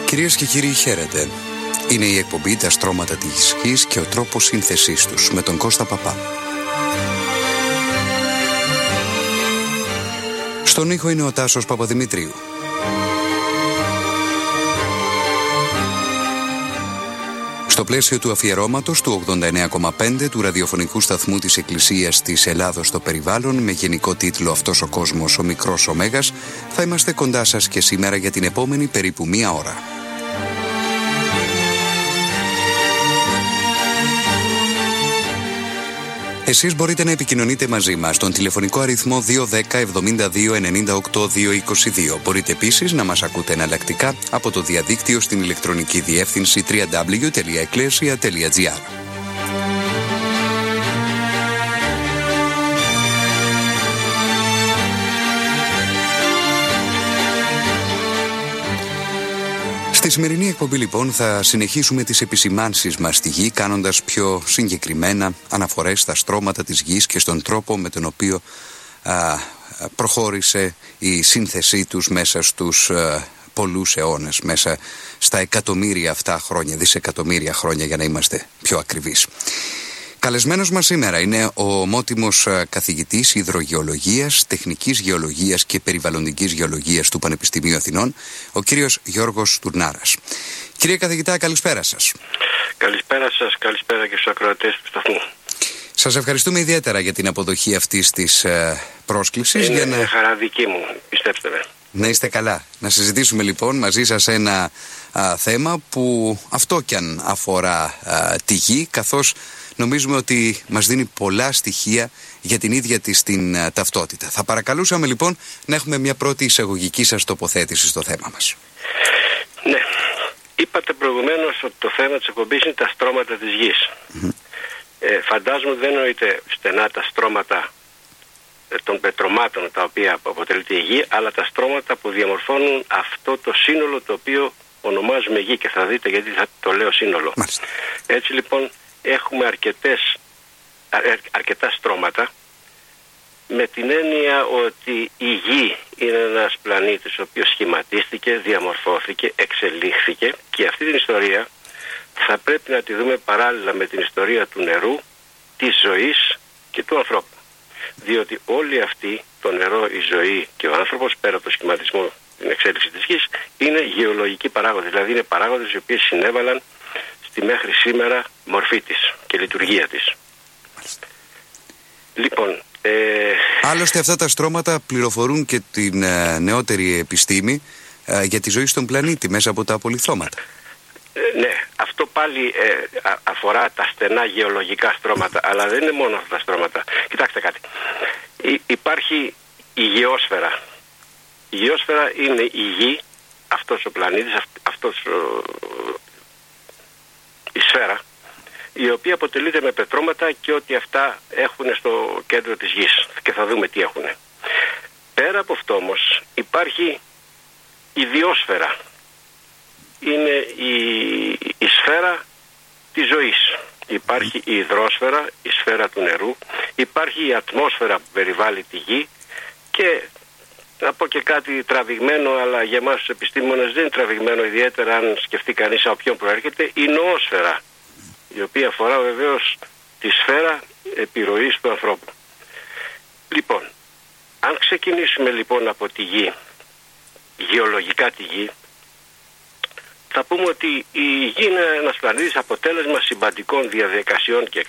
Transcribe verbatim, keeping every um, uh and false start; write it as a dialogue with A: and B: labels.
A: Κυρίες και κύριοι, χαίρετε. Είναι η εκπομπή «Τα στρώματα της γης και ο τρόπος σύνθεσής τους» με τον Κώστα Παπά. Στον ήχο είναι ο Τάσος Παπαδημητρίου. Στο πλαίσιο του αφιερώματος του ογδόντα εννέα κόμμα πέντε του ραδιοφωνικού σταθμού της Εκκλησίας της Ελλάδος στο περιβάλλον, με γενικό τίτλο «Αυτός ο κόσμος, ο μικρός ο Μέγας», θα είμαστε κοντά σας και σήμερα για την επόμενη περίπου μία ώρα. Εσείς μπορείτε να επικοινωνείτε μαζί μας στον τηλεφωνικό αριθμό δύο ένα μηδέν εβδομήντα δύο ενενήντα οκτώ διακόσια είκοσι δύο. Μπορείτε επίσης να μας ακούτε εναλλακτικά από το διαδίκτυο στην ηλεκτρονική διεύθυνση double-u double-u double-u τελεία εκκλέσια τελεία τζι άρ. Στη σημερινή εκπομπή λοιπόν θα συνεχίσουμε τις επισημάνσεις μας στη γη, κάνοντας πιο συγκεκριμένα αναφορές στα στρώματα της γης και στον τρόπο με τον οποίο α, προχώρησε η σύνθεσή τους μέσα στους α, πολλούς αιώνες, μέσα στα εκατομμύρια αυτά χρόνια, δισεκατομμύρια χρόνια για να είμαστε πιο ακριβείς. Καλεσμένος μας σήμερα είναι ο ομότιμος καθηγητής υδρογεωλογίας, τεχνικής γεωλογίας και περιβαλλοντικής γεωλογίας του Πανεπιστημίου Αθηνών, ο κύριος Γιώργος Τουρνάρας. Κύριε καθηγητά, καλησπέρα σας.
B: Καλησπέρα σας, καλησπέρα και στους ακροατές του σταθμού.
A: Σας ευχαριστούμε ιδιαίτερα για την αποδοχή αυτής της ε, πρόσκλησης.
B: Είναι
A: για να...
B: χαρά δική μου, πιστέψτε με.
A: Να είστε καλά. Να συζητήσουμε λοιπόν μαζί σας ένα α, θέμα που αυτό κι αν αφορά α, τη γη, καθώς νομίζουμε ότι μας δίνει πολλά στοιχεία για την ίδια της την uh, ταυτότητα. Θα παρακαλούσαμε λοιπόν να έχουμε μια πρώτη εισαγωγική σας τοποθέτηση στο θέμα μας.
B: Ναι. Είπατε προηγουμένως ότι το θέμα της εκπομπής είναι τα στρώματα της γης. Mm-hmm. Ε, φαντάζομαι δεν εννοείται στενά τα στρώματα ε, των πετρωμάτων τα οποία αποτελείται η γη, αλλά τα στρώματα που διαμορφώνουν αυτό το σύνολο το οποίο ονομάζουμε γη, και θα δείτε γιατί θα το λέω σύνολο. Μάλιστα. Έτσι λοιπόν έχουμε αρκετές, αρ, αρκετά στρώματα, με την έννοια ότι η γη είναι ένας πλανήτης ο οποίος σχηματίστηκε, διαμορφώθηκε, εξελίχθηκε, και αυτή την ιστορία θα πρέπει να τη δούμε παράλληλα με την ιστορία του νερού, της ζωής και του ανθρώπου. Διότι όλοι αυτοί, το νερό, η ζωή και ο άνθρωπος, πέρα από το σχηματισμό, την εξέλιξη της γης, είναι γεωλογικοί παράγοντες, δηλαδή είναι παράγοντες οι οποίοι συνέβαλαν στη μέχρι σήμερα μορφή της και λειτουργία της. Λοιπόν, ε...
A: άλλωστε αυτά τα στρώματα πληροφορούν και την ε, νεότερη επιστήμη ε, για τη ζωή στον πλανήτη μέσα από τα απολιθώματα.
B: Ε, ναι, αυτό πάλι ε, α, αφορά τα στενά γεωλογικά στρώματα, αλλά δεν είναι μόνο αυτά τα στρώματα. Κοιτάξτε κάτι. Υ, υπάρχει η γεώσφαιρα. Η γεώσφαιρα είναι η γη, αυτός ο πλανήτης, αυ, αυτός ο, η σφαίρα, η οποία αποτελείται με πετρώματα και ό,τι αυτά έχουν στο κέντρο της γης, και θα δούμε τι έχουν. Πέρα από αυτό όμως υπάρχει η διόσφαιρα. Είναι η, η σφαίρα της ζωής. Υπάρχει η υδρόσφαιρα, η σφαίρα του νερού, υπάρχει η ατμόσφαιρα που περιβάλλει τη γη, και να πω και κάτι τραβηγμένο, αλλά για εμάς τους επιστήμονες δεν είναι τραβηγμένο ιδιαίτερα αν σκεφτεί κανείς από ποιον προέρχεται, η νοόσφαιρα, η οποία αφορά βεβαίως τη σφαίρα επιρροής του ανθρώπου. Λοιπόν, αν ξεκινήσουμε λοιπόν από τη γη, γεωλογικά τη γη, θα πούμε ότι η γη είναι ένας πλανήτης αποτέλεσμα συμπαντικών διαδικασιών και